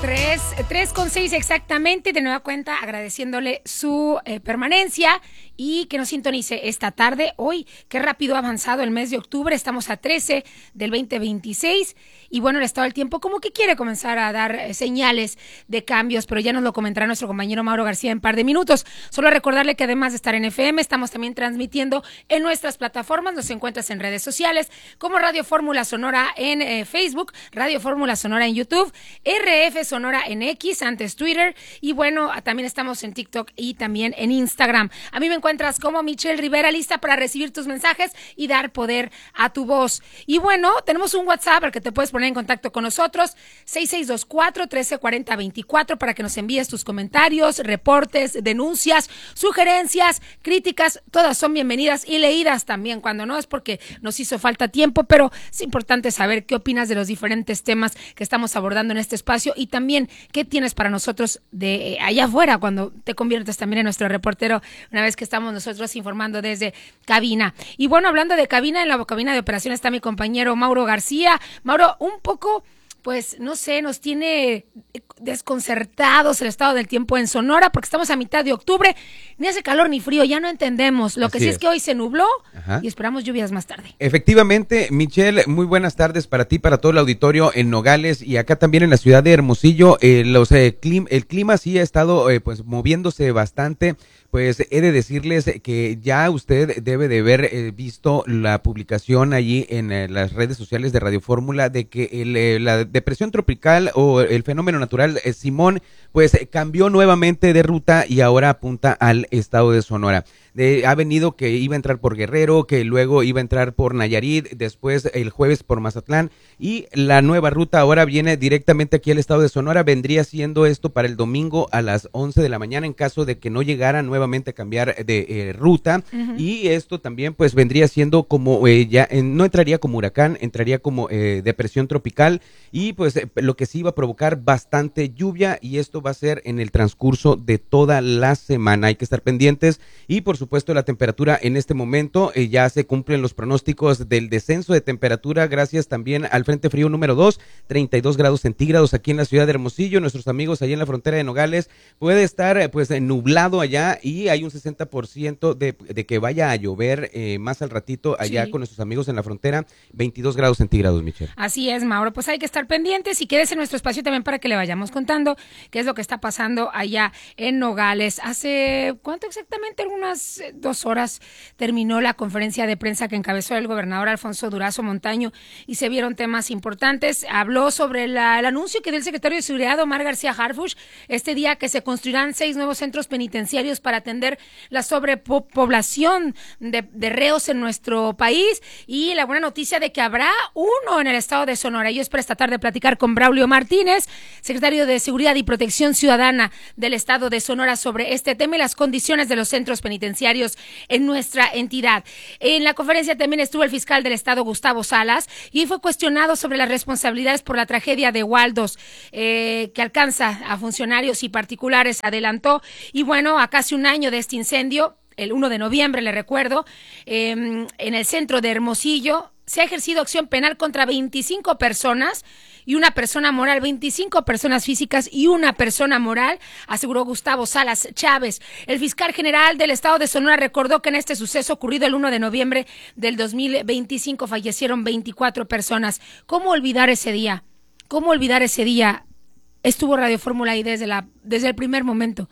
3:06 exactamente, de nueva cuenta agradeciéndole su permanencia y que nos sintonice esta tarde. Hoy, qué rápido ha avanzado el mes de octubre, estamos a 13 del 2026 y bueno, el estado del tiempo como que quiere comenzar a dar señales de cambios, pero ya nos lo comentará nuestro compañero Mauro García en un par de minutos. Solo recordarle que además de estar en FM, estamos también transmitiendo en nuestras plataformas, nos encuentras en redes sociales como Radio Fórmula Sonora en Facebook, Radio Fórmula Sonora en YouTube, RF Sonora en X, antes Twitter, y bueno, también estamos en TikTok y también en Instagram. A mí me encuentras como Michelle Rivera, lista para recibir tus mensajes y dar poder a tu voz. Y bueno, tenemos un WhatsApp al que te puedes poner en contacto con nosotros, 6624-1340-24, para que nos envíes tus comentarios, reportes, denuncias, sugerencias, críticas, todas son bienvenidas y leídas también, cuando no es porque nos hizo falta tiempo, pero es importante saber qué opinas de los diferentes temas que estamos abordando en este espacio y también qué tienes para nosotros de allá afuera cuando te conviertes también en nuestro reportero una vez que estamos nosotros informando desde cabina. Y bueno, hablando de cabina, en la cabina de operaciones está mi compañero Mauro García. Mauro, un poco, pues no sé, nos tiene desconcertados el estado del tiempo en Sonora porque estamos a mitad de octubre, ni hace calor ni frío, ya no entendemos. Lo que sí es que hoy se nubló. Ajá. Y esperamos lluvias más tarde. Efectivamente, Michelle, muy buenas tardes para ti, para todo el auditorio en Nogales y acá también en la ciudad de Hermosillo. El clima sí ha estado pues moviéndose bastante. Pues he de decirles que ya usted debe de haber visto la publicación allí en las redes sociales de Radio Fórmula de que la depresión tropical o el fenómeno natural Simón pues cambió nuevamente de ruta y ahora apunta al estado de Sonora. Ha venido que iba a entrar por Guerrero, que luego iba a entrar por Nayarit, después el jueves por Mazatlán y la nueva ruta ahora viene directamente aquí al estado de Sonora. Vendría siendo esto para el domingo a las 11 de la mañana en caso de que no llegara nuevamente a cambiar de ruta. Uh-huh. Y esto también pues vendría siendo como no entraría como huracán, entraría como depresión tropical y pues lo que sí iba a provocar bastante lluvia y esto va a ser en el transcurso de toda la semana. Hay que estar pendientes y por supuesto la temperatura en este momento ya se cumplen los pronósticos del descenso de temperatura gracias también al Frente Frío número 2, 32 grados centígrados aquí en la ciudad de Hermosillo. Nuestros amigos allá en la frontera de Nogales puede estar pues nublado allá y hay un 60% de que vaya a llover más al ratito allá sí. Con nuestros amigos en la frontera, 22 grados centígrados, Michelle. Así es, Mauro, pues hay que estar pendientes y quédese en nuestro espacio también para que le vayamos contando qué es lo que está pasando allá en Nogales. Hace, ¿cuánto exactamente? Algunas 2 horas terminó la conferencia de prensa que encabezó el gobernador Alfonso Durazo Montaño y se vieron temas importantes. Habló sobre el anuncio que dio el secretario de Seguridad, Omar García Harfuch, este día que se construirán 6 nuevos centros penitenciarios para atender la sobrepoblación de reos en nuestro país y la buena noticia de que habrá uno en el estado de Sonora. Yo espero esta tarde platicar con Braulio Martínez, secretario de Seguridad y Protección Ciudadana del estado de Sonora, sobre este tema y las condiciones de los centros penitenciarios en nuestra entidad. En la conferencia también estuvo el fiscal del estado, Gustavo Salas, y fue cuestionado sobre las responsabilidades por la tragedia de Waldos, que alcanza a funcionarios y particulares, adelantó. Y bueno, a casi un año de este incendio, el 1 de noviembre, le recuerdo, en el centro de Hermosillo, se ha ejercido acción penal contra 25 personas y una persona moral, 25 personas físicas y una persona moral, aseguró Gustavo Salas Chávez. El fiscal general del estado de Sonora recordó que en este suceso ocurrido el 1 de noviembre del 2025 fallecieron 24 personas. ¿Cómo olvidar ese día? ¿Cómo olvidar ese día? Estuvo Radio Fórmula ahí desde el primer momento.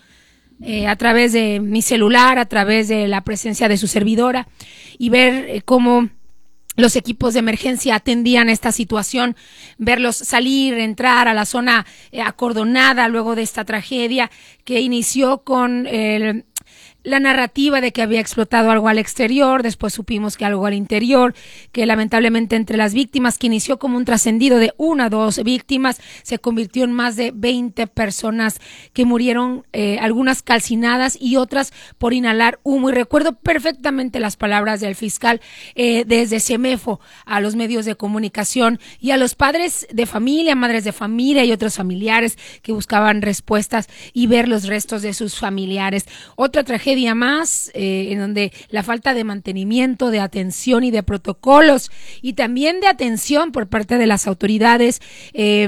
A través de mi celular, a través de la presencia de su servidora y ver cómo los equipos de emergencia atendían esta situación, verlos salir, entrar a la zona acordonada luego de esta tragedia que inició con la narrativa de que había explotado algo al exterior, después supimos que algo al interior, que lamentablemente entre las víctimas, que inició como un trascendido de 1 a 2 víctimas, se convirtió en más de 20 personas que murieron, algunas calcinadas y otras por inhalar humo. Y recuerdo perfectamente las palabras del fiscal desde Semefo a los medios de comunicación y a los padres de familia, madres de familia y otros familiares que buscaban respuestas y ver los restos de sus familiares. Otra tragedia más, en donde la falta de mantenimiento, de atención y de protocolos y también de atención por parte de las autoridades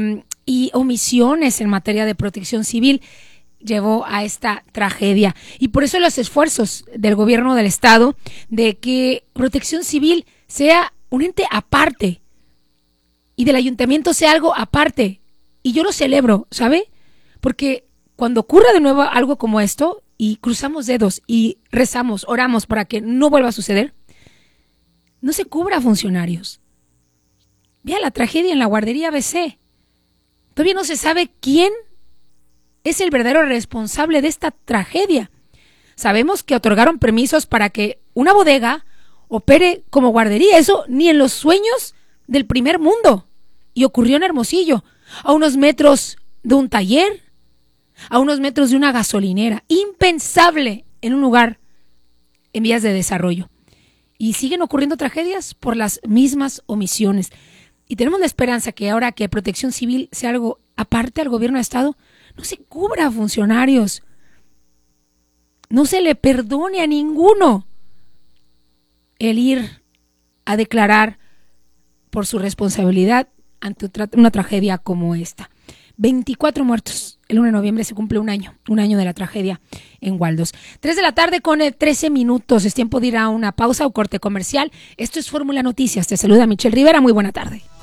y omisiones en materia de protección civil llevó a esta tragedia. Y por eso los esfuerzos del gobierno del estado de que Protección Civil sea un ente aparte y del ayuntamiento sea algo aparte. Y yo lo celebro, ¿sabe? Porque cuando ocurra de nuevo algo como esto y cruzamos dedos y rezamos, oramos para que no vuelva a suceder, no se cubra a funcionarios. Vea la tragedia en la guardería ABC. Todavía no se sabe quién es el verdadero responsable de esta tragedia. Sabemos que otorgaron permisos para que una bodega opere como guardería. Eso ni en los sueños del primer mundo. Y ocurrió en Hermosillo, a unos metros de un taller, a unos metros de una gasolinera. Impensable en un lugar en vías de desarrollo. Y siguen ocurriendo tragedias por las mismas omisiones. Y tenemos la esperanza que ahora que Protección Civil sea algo aparte al gobierno de estado, no se cubra a funcionarios, no se le perdone a ninguno el ir a declarar por su responsabilidad ante una tragedia como esta. 24 muertos. El 1 de noviembre se cumple un año de la tragedia en Waldos. 3 de la tarde con 13 minutos. Es tiempo de ir a una pausa o corte comercial. Esto es Fórmula Noticias. Te saluda Michelle Rivera. Muy buena tarde.